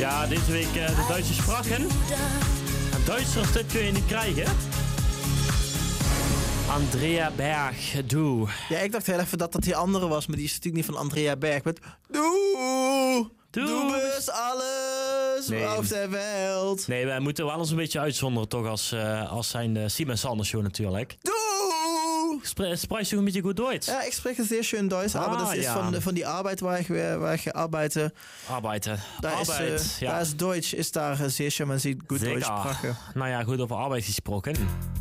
Ja, deze week de Duitse sprachen. En Duitsers, dit kun je niet krijgen. Andrea Berg, doe. Ja, ik dacht heel even dat die andere was, maar die is natuurlijk niet van Andrea Berg. Met doe. Du bist alles auf der Welt. Nee, wij moeten wel eens een beetje uitzonderen toch als zijn de Simon Sanders show natuurlijk. Doe! Spreekt je een beetje goed Duits? Ja, ik spreek het zeer schön Duits, maar dat is van die arbeid waar ik arbeite. Arbeiten. Daar is Duits, is daar zeer schön, man ziet goed Duits sprachen. Nou ja, goed over arbeid gesproken.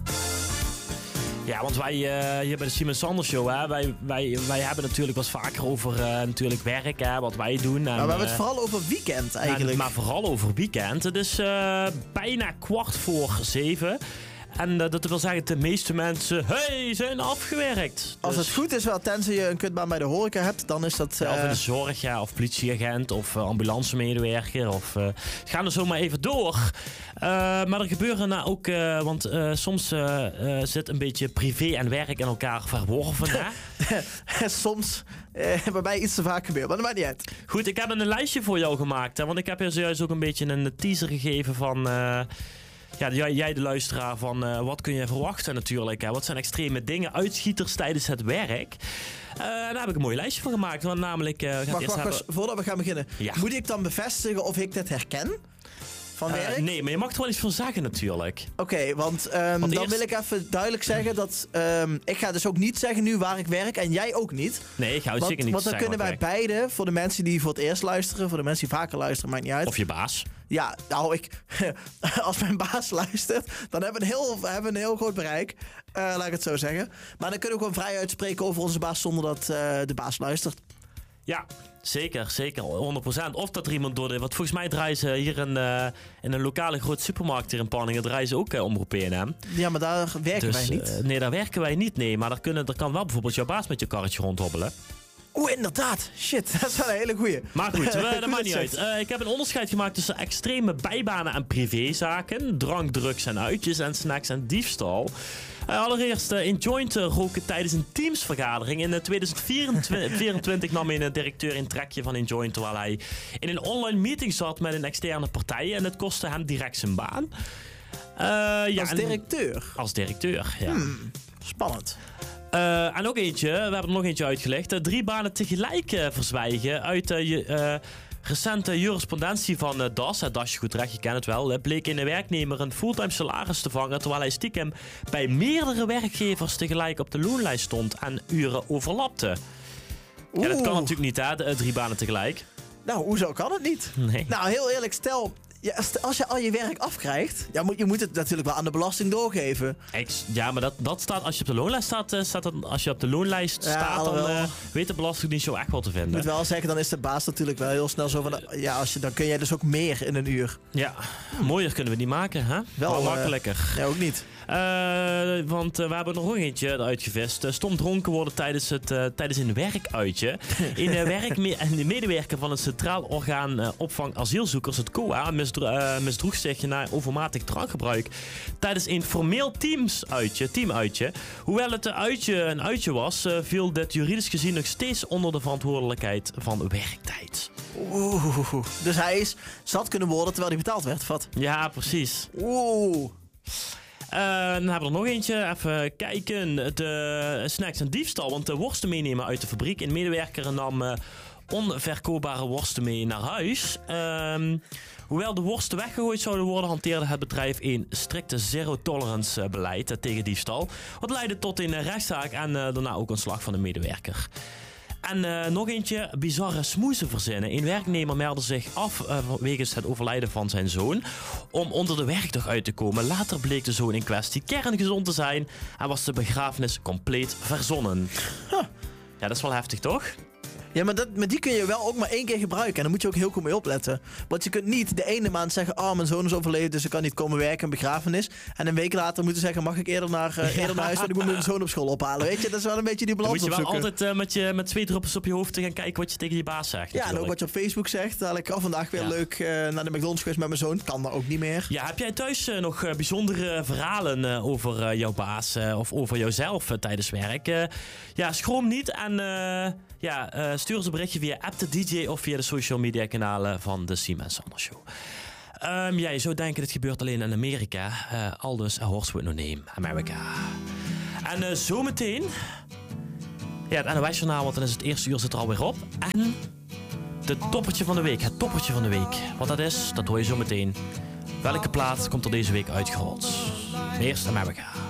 Ja, want wij hier bij de Simon Sanders Show, hè, wij hebben natuurlijk wat vaker over natuurlijk werk, hè, wat wij doen. En, maar we hebben het vooral over weekend eigenlijk. Maar vooral over weekend. Het is bijna 6:15. En dat wil zeggen, de meeste mensen zijn afgewerkt. Als dus, het goed is, wel, tenzij je een kutbaan bij de horeca hebt, dan is dat... of in de zorg, ja, of politieagent, of ambulancemedewerker. Of gaan er zomaar even door. Maar er gebeuren nou ook... want soms zit een beetje privé en werk in elkaar verworven. Hè? Soms bij mij iets te vaak gebeurt, maar dat maakt niet uit. Goed, ik heb een lijstje voor jou gemaakt. Hè, want ik heb je zojuist ook een beetje een teaser gegeven van... Ja, jij de luisteraar van wat kun je verwachten natuurlijk. Hè? Wat zijn extreme dingen, uitschieters tijdens het werk. Daar heb ik een mooi lijstje van gemaakt. Want namelijk... Wacht, voordat we gaan beginnen. Ja. Moet ik dan bevestigen of ik dit herken? Van werk? Nee, maar je mag er wel iets van zeggen natuurlijk. Oké, want dan wil ik even duidelijk zeggen dat... ik ga dus ook niet zeggen nu waar ik werk en jij ook niet. Nee, ik ga het zeker niet want dan zeggen. kunnen wij beide, voor de mensen die voor het eerst luisteren... voor de mensen die vaker luisteren, maakt niet uit. Of je baas. Ja, nou, als mijn baas luistert, dan hebben we een heel groot bereik. Laat ik het zo zeggen. Maar dan kunnen we gewoon vrij uitspreken over onze baas zonder dat de baas luistert. Ja, zeker, 100%. Of dat er iemand door de... Want volgens mij draaien ze hier in een lokale grote supermarkt hier in Panningen... draaien ze ook Omroep PNM. Ja, maar daar werken wij niet. Nee, daar werken wij niet, nee. Maar er kan wel bijvoorbeeld jouw baas met je karretje rondhobbelen. Oeh, inderdaad. Shit, dat is wel een hele goeie. Maar goed, dat maakt niet uit. Ik heb een onderscheid gemaakt tussen extreme bijbanen en privézaken. Drank, drugs en uitjes en snacks en diefstal. Allereerst in joint roken tijdens een teamsvergadering. In 2024 nam een directeur een trekje van een joint... terwijl hij in een online meeting zat met een externe partij. En het kostte hem direct zijn baan. Als directeur? Als directeur, ja. Spannend. En nog eentje, we hebben er nog eentje uitgelegd. 3 banen tegelijk verzwijgen uit recente jurisprudentie van DAS. DAS je goed recht, je kent het wel. Bleek een werknemer een fulltime salaris te vangen... terwijl hij stiekem bij meerdere werkgevers tegelijk op de loonlijst stond... en uren overlapte. Ja, dat kan natuurlijk niet, hè, 3 banen tegelijk. Nou, hoezo kan het niet? Nee. Nou, heel eerlijk, stel... Ja, als je al je werk afkrijgt, je moet het natuurlijk wel aan de belasting doorgeven. Ja, maar dat staat, als je op de loonlijst als je op de loonlijst staat, dan weet de Belastingdienst jou echt wel te vinden. Ik moet wel zeggen, dan is de baas natuurlijk wel heel snel zo van, dan kun jij dus ook meer in een uur. Ja, mooier kunnen we niet maken, hè? Wel makkelijker. Nee, ook niet. Want we hebben er nog eentje uitgevist. Stom dronken worden tijdens een werkuitje. Een medewerker van het Centraal Orgaan Opvang Asielzoekers, het COA, misdroeg zich naar overmatig drankgebruik tijdens een formeel teamuitje. Hoewel het een uitje was, viel dit juridisch gezien nog steeds onder de verantwoordelijkheid van werktijd. Oeh, dus hij is zat kunnen worden terwijl hij betaald werd, wat? Ja, precies. Oeh. Dan hebben we er nog eentje. Even kijken. De snacks en diefstal. Want de worsten meenemen uit de fabriek. Een medewerker nam onverkoopbare worsten mee naar huis. Hoewel de worsten weggegooid zouden worden, hanteerde het bedrijf een strikte zero-tolerance beleid tegen diefstal. Wat leidde tot een rechtszaak en daarna ook ontslag van de medewerker. En nog eentje, bizarre smoezen verzinnen. Een werknemer meldde zich af wegens het overlijden van zijn zoon om onder de werkdag uit te komen. Later bleek de zoon in kwestie kerngezond te zijn en was de begrafenis compleet verzonnen. Ja, dat is wel heftig, toch? Ja, maar die kun je wel ook maar 1 keer gebruiken. En daar moet je ook heel goed mee opletten. Want je kunt niet de ene maand zeggen... mijn zoon is overleden, dus ik kan niet komen werken, een begrafenis. En een week later moeten zeggen... mag ik eerder naar huis, want ik moet mijn zoon op school ophalen. Weet je, dat is wel een beetje die balans opzoeken. Moet je wel altijd met 2 druppels op je hoofd te gaan kijken... wat je tegen je baas zegt. Ja, en ook wat je op Facebook zegt. Dadelijk vandaag weer leuk naar de McDonald's geweest met mijn zoon. Kan dat ook niet meer. Ja, heb jij thuis nog bijzondere verhalen over jouw baas... of over jouzelf tijdens werk? Schroom niet en... stuur ons een berichtje via @DJ of via de social media kanalen van de Siem en Sander Show. Je zou denken, dit gebeurt alleen in Amerika. Aldus a horse with no name, America. En zometeen... Ja, het NOS-journaal, want dan is het eerste uur zit er alweer op. En het toppertje van de week. Wat dat is, dat hoor je zo meteen. Welke plaat komt er deze week uitgerold? Eerst America.